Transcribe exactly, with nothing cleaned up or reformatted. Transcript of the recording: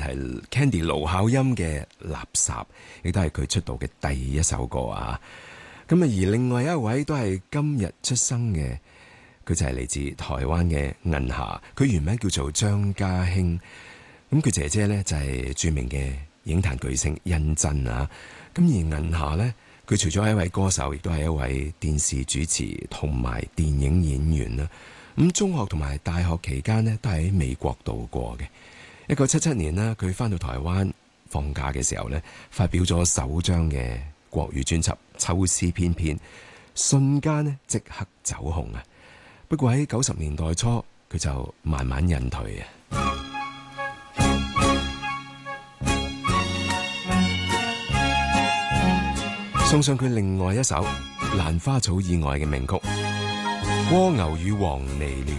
係 Candy 盧巧音嘅垃圾，亦都係佢出道嘅第一首歌啊。咁啊，而另外一位都係今日出生嘅，佢就係嚟自台灣嘅銀霞，佢原名叫做張家興。咁佢姐姐呢，就係著名嘅影壇巨星甄珍啊。咁而銀霞呢，佢除咗係一位歌手，亦都係一位電視主持同埋電影演員啦。咁中學同埋大學期間呢，都喺美國度過嘅。一九七七年呢，佢返到台灣放假嘅時候呢，發表咗首張嘅國語專輯《秋思翩翩》，瞬間呢即刻走紅啊！不過喺九十年代初，佢就慢慢隱退啊。送上佢另外一首《蘭花草以外》嘅名曲《蝸牛與黃鸝鳥》。